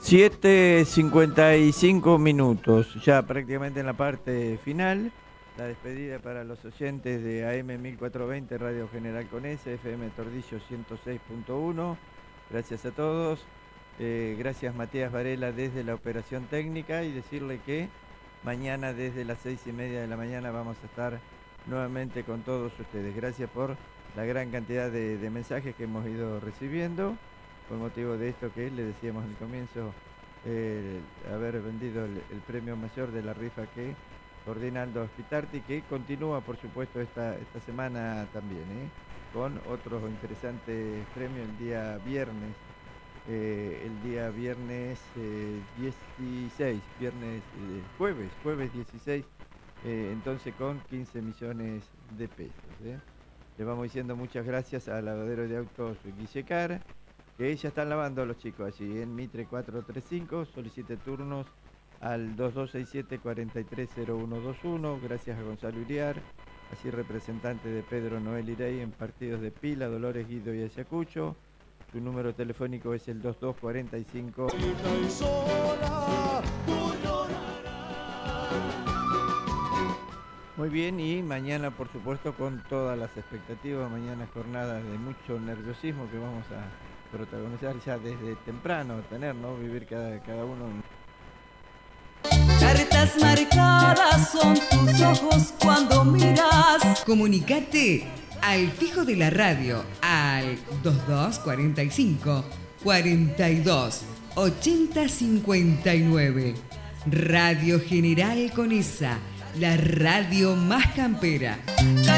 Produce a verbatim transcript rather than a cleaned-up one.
siete cincuenta y cinco minutos, ya prácticamente en la parte final. La despedida para los oyentes de A M mil cuatrocientos veinte, Radio General Conesa, F M Tordillo ciento seis punto uno. Gracias a todos. Eh, gracias Matías Varela desde la operación técnica, y decirle que mañana desde las seis y media de la mañana vamos a estar nuevamente con todos ustedes. Gracias por la gran cantidad de, de mensajes que hemos ido recibiendo por motivo de esto que le decíamos al comienzo, eh, haber vendido el, el premio mayor de la rifa que coordina Aldo Spitarti, que continúa por supuesto esta, esta semana también, ¿eh? con otros interesantes premios el día viernes. Eh, el día viernes eh, dieciséis, viernes, eh, jueves, jueves dieciséis, eh, entonces con quince millones de pesos. ¿eh? Le vamos diciendo muchas gracias al lavadero de autos Guillecar, que ya están lavando a los chicos allí en Mitre cuatrocientos treinta y cinco, solicite turnos al dos dos seis siete, cuatro tres cero uno dos uno, gracias a Gonzalo Iriar, así representante de Pedro Noel Irey en partidos de Pila, Dolores, Guido y Ayacucho. Su número telefónico es el dos dos cuarenta y cinco. Muy bien, y mañana por supuesto con todas las expectativas, mañana jornadas de mucho nerviosismo que vamos a protagonizar ya desde temprano, tener, ¿no? Vivir cada, cada uno. Cartas marcadas son tus ojos cuando miras. Comunicate al fijo de la radio al dos dos cuarenta y cinco, cuarenta y dos, ochenta cincuenta y nueve. Radio General Conesa, la radio más campera.